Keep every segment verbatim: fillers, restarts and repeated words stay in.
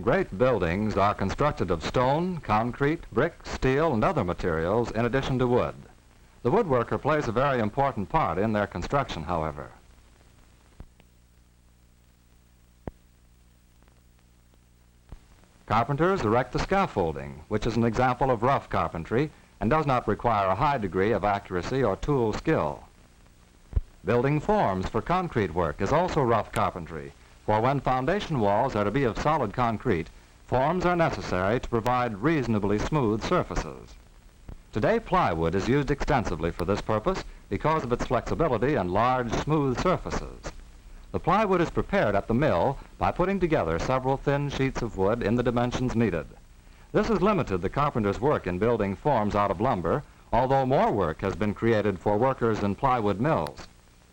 Great buildings are constructed of stone, concrete, brick, steel, and other materials in addition to wood. The woodworker plays a very important part in their construction, however. Carpenters erect the scaffolding, which is an example of rough carpentry and does not require a high degree of accuracy or tool skill. Building forms for concrete work is also rough carpentry, for when foundation walls are to be of solid concrete, forms are necessary to provide reasonably smooth surfaces. Today, plywood is used extensively for this purpose because of its flexibility and large, smooth surfaces. The plywood is prepared at the mill by putting together several thin sheets of wood in the dimensions needed. This has limited the carpenter's work in building forms out of lumber, although more work has been created for workers in plywood mills.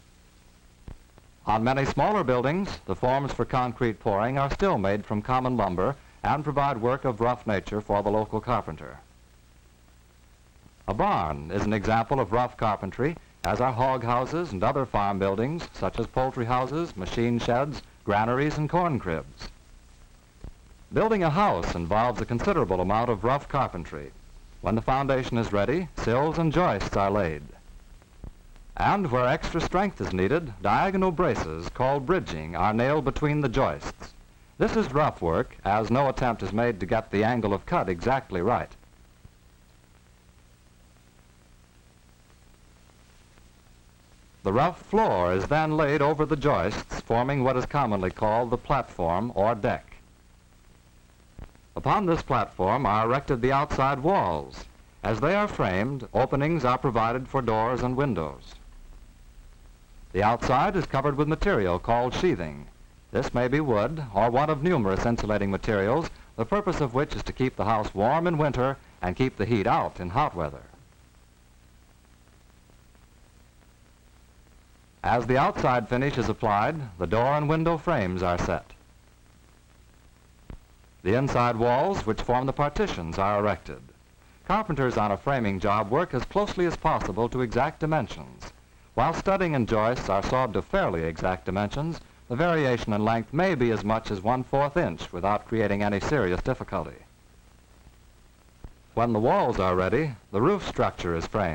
On many smaller buildings, the forms for concrete pouring are still made from common lumber and provide work of rough nature for the local carpenter. A barn is an example of rough carpentry, as are hog houses and other farm buildings, such as poultry houses, machine sheds, granaries, and corn cribs. Building a house involves a considerable amount of rough carpentry. When the foundation is ready, sills and joists are laid. And where extra strength is needed, diagonal braces, called bridging, are nailed between the joists. This is rough work, as no attempt is made to get the angle of cut exactly right. The rough floor is then laid over the joists, forming what is commonly called the platform or deck. Upon this platform are erected the outside walls. As they are framed, openings are provided for doors and windows. The outside is covered with material called sheathing. This may be wood or one of numerous insulating materials, the purpose of which is to keep the house warm in winter and keep the heat out in hot weather. As the outside finish is applied, the door and window frames are set. The inside walls, which form the partitions, are erected. Carpenters on a framing job work as closely as possible to exact dimensions. While studding and joists are sawed to fairly exact dimensions, the variation in length may be as much as one-fourth inch without creating any serious difficulty. When the walls are ready, the roof structure is framed.